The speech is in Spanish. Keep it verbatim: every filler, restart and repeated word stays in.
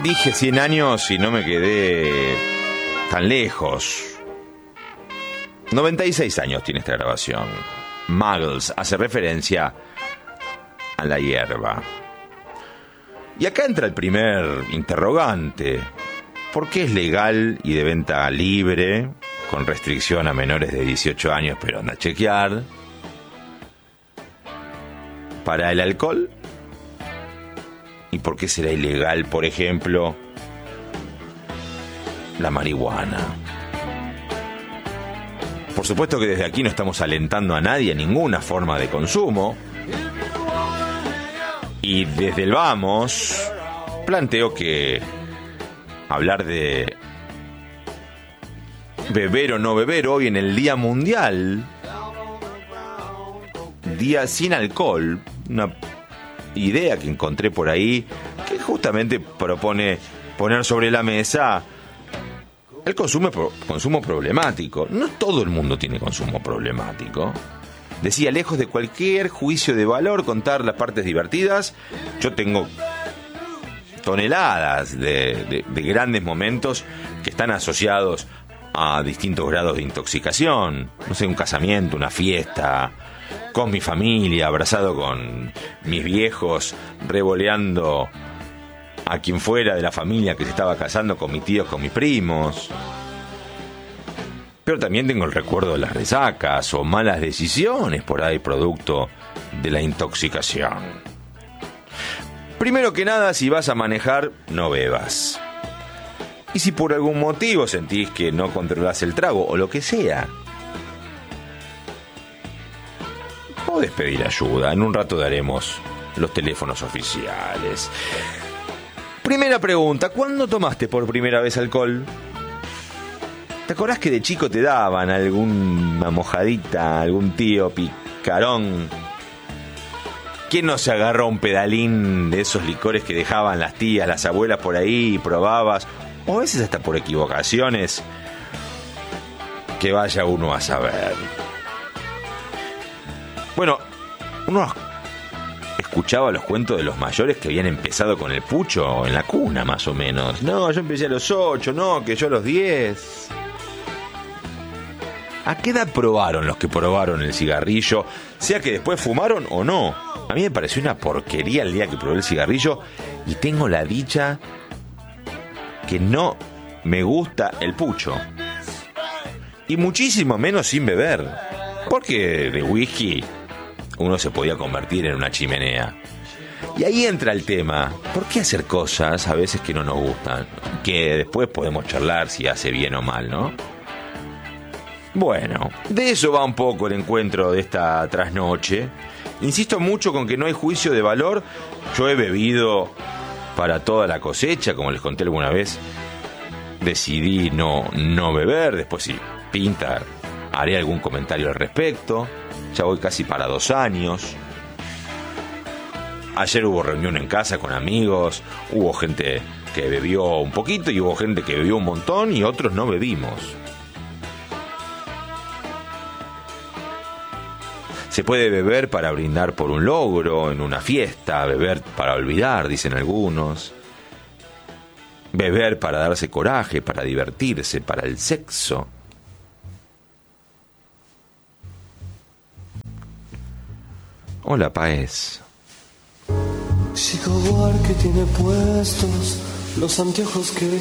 Dije cien años y no me quedé tan lejos. noventa y seis años tiene esta grabación. Muggles hace referencia a la hierba. Y acá entra el primer interrogante. ¿Por qué es legal y de venta libre, con restricción a menores de dieciocho años, pero anda a chequear? ¿Para el alcohol? ¿Y por qué será ilegal, por ejemplo, la marihuana? Por supuesto que desde aquí no estamos alentando a nadie a ninguna forma de consumo. Y desde el vamos, planteo que hablar de beber o no beber hoy en el Día Mundial, Día sin Alcohol, una idea que encontré por ahí, que justamente propone poner sobre la mesa el consumo, consumo problemático. No todo el mundo tiene consumo problemático. Decía, lejos de cualquier juicio de valor, contar las partes divertidas, yo tengo toneladas de, de, de grandes momentos que están asociados a distintos grados de intoxicación. No sé, un casamiento, una fiesta, con mi familia, abrazado con mis viejos, revoleando a quien fuera de la familia que se estaba casando, con mis tíos, con mis primos. Pero también tengo el recuerdo de las resacas o malas decisiones por ahí producto de la intoxicación. Primero que nada, si vas a manejar, no bebas. Y si por algún motivo sentís que no controlás el trago o lo que sea, podés pedir ayuda. En un rato daremos los teléfonos oficiales. Primera pregunta, ¿cuándo tomaste por primera vez alcohol? ¿Te acordás que de chico te daban alguna mojadita, algún tío picarón? ¿Quién no se agarró un pedalín de esos licores que dejaban las tías, las abuelas por ahí y probabas? O a veces hasta por equivocaciones, que vaya uno a saber. Bueno, uno escuchaba los cuentos de los mayores que habían empezado con el pucho en la cuna, más o menos. No, yo empecé a los ocho, no, que yo a los diez. ¿A qué edad probaron los que probaron el cigarrillo? Sea que después fumaron o no. A mí me pareció una porquería el día que probé el cigarrillo y tengo la dicha que no me gusta el pucho. Y muchísimo menos sin beber. Porque de whisky uno se podía convertir en una chimenea. Y ahí entra el tema. ¿Por qué hacer cosas a veces que no nos gustan? Que después podemos charlar si hace bien o mal, ¿no? Bueno, de eso va un poco el encuentro de esta trasnoche. Insisto mucho con que no hay juicio de valor. Yo he bebido para toda la cosecha, como les conté alguna vez. Decidí no, no beber, después sí, pinta, haré algún comentario al respecto. Ya voy casi para dos años. Ayer hubo reunión en casa con amigos, hubo gente que bebió un poquito y hubo gente que bebió un montón y otros no bebimos. Se puede beber para brindar por un logro en una fiesta, beber para olvidar, dicen algunos. Beber para darse coraje, para divertirse, para el sexo. Hola, Paez. Chico Buarque tiene puestos los anteojos que